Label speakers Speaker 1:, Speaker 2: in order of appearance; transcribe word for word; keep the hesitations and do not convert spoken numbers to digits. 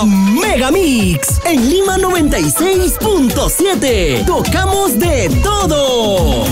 Speaker 1: Megamix en Lima noventa y seis punto siete. Tocamos de todo.